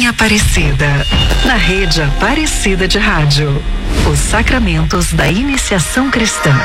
em Aparecida, na rede Aparecida de Rádio. Os sacramentos da iniciação cristã.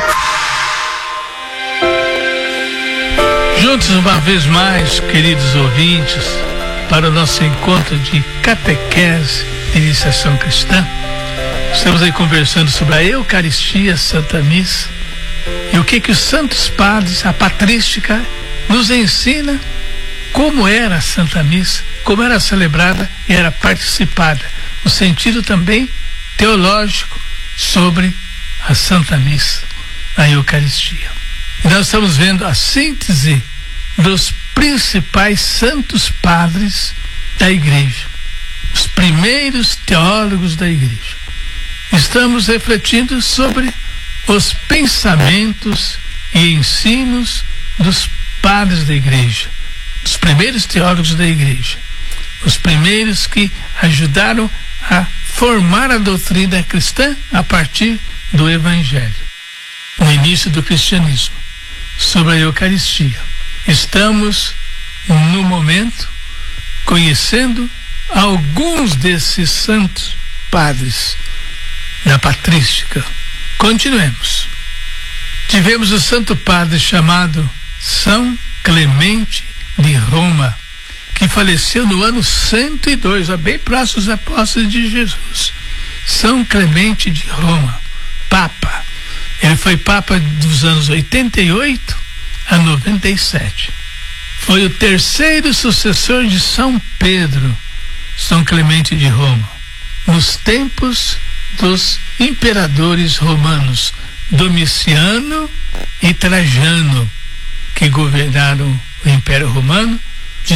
Juntos uma vez mais, queridos ouvintes, para o nosso encontro de catequese de iniciação cristã. Estamos aí conversando sobre a Eucaristia, Santa Missa, e o que os santos padres, a patrística, nos ensina como era a Santa Missa, como era celebrada e era participada, no sentido também teológico sobre a Santa Missa, a Eucaristia. E nós estamos vendo a síntese dos principais santos padres da Igreja, os primeiros teólogos da Igreja. Estamos refletindo sobre os pensamentos e ensinos dos padres da Igreja, os primeiros teólogos da Igreja, os primeiros que ajudaram a formar a doutrina cristã a partir do Evangelho, no início do cristianismo, sobre a Eucaristia. Estamos, no momento, conhecendo alguns desses santos padres da patrística. Continuemos. Tivemos o santo padre chamado São Clemente de Roma, que faleceu no ano 102, bem próximo dos apóstolos de Jesus. São Clemente de Roma, Papa. Ele foi Papa dos anos 88 a 97. Foi o terceiro sucessor de São Pedro, São Clemente de Roma, nos tempos dos imperadores romanos, Domiciano e Trajano, que governaram o Império Romano de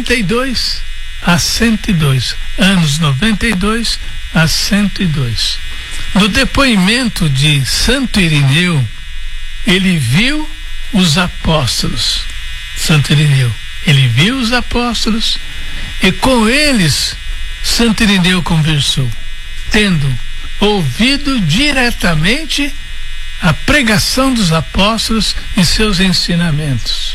92 a 102, anos 92 a 102. No depoimento de Santo Irineu, ele viu os apóstolos. Santo Irineu, ele viu os apóstolos e com eles Santo Irineu conversou, tendo ouvido diretamente a pregação dos apóstolos e seus ensinamentos.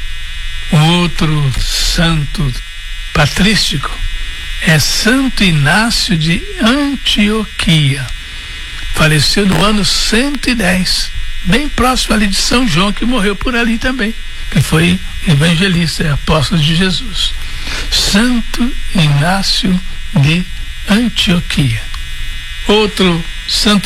O outro santo patrístico é Santo Inácio de Antioquia. Faleceu no ano 110, bem próximo ali de São João, que morreu por ali também, que foi evangelista e apóstolo de Jesus. Santo Inácio de Antioquia. Outro santo